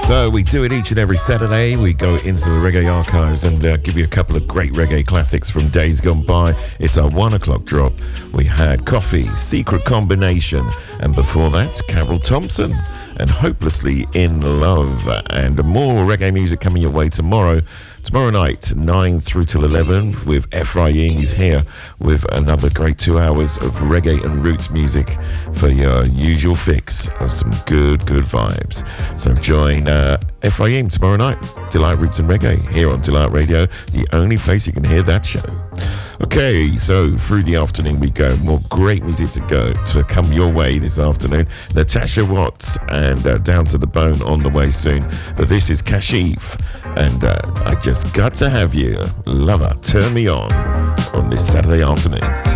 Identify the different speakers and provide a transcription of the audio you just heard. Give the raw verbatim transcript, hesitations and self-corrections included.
Speaker 1: So we do it each and every Saturday. We go into the reggae archives and uh, give you a couple of great reggae classics from days gone by. It's our one o'clock drop. We had Coffee, Secret Combination, and before that, Carol Thompson and Hopelessly in Love. And more reggae music coming your way tomorrow. Tomorrow night, nine through till eleven, with Ephraim. He's here with another great two hours of reggae and roots music for your usual fix of some good, good vibes. So join uh, Ephraim tomorrow night, Delight Roots and Reggae, here on Delight Radio, the only place you can hear that show. Okay, so through the afternoon we go. More great music to go to come your way this afternoon. Natasha Watts and uh, Down to the Bone on the way soon. But this is Kashif and uh, I Just Got to Have You. Lover, turn me on on this Saturday afternoon.